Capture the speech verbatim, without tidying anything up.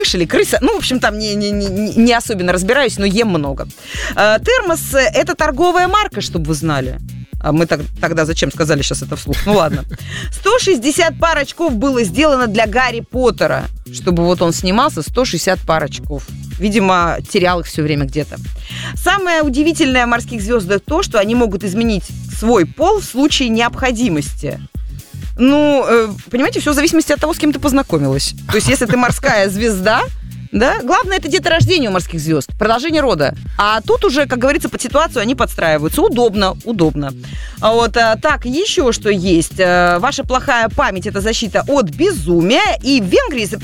или крыса. Ну, в общем, там не, не, не, не особенно разбираюсь, но ем много. Термос – это торговая марка, чтобы вы знали. А мы так, тогда зачем сказали сейчас это вслух? Ну, ладно. сто шестьдесят пар очков было сделано для Гарри Поттера. Чтобы вот он снимался, сто шестьдесят пар очков. Видимо, терял их все время где-то. Самое удивительное в морских звездах то, что они могут изменить свой пол в случае необходимости. Ну, э, понимаете, все в зависимости от того, с кем ты познакомилась. То есть, если ты морская звезда, да, главное, это деторождение у морских звезд, продолжение рода. А тут уже, как говорится, под ситуацию они подстраиваются. Удобно, удобно. Вот, а, так, еще что есть. А, ваша плохая память – это защита от безумия. И в Венгрии